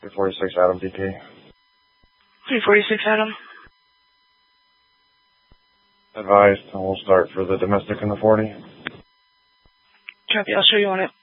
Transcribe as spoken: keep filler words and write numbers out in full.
three forty-six Adam D P. three forty-six Adam. Advised, and we'll start for the domestic in the forty. Copy, I'll show you on it.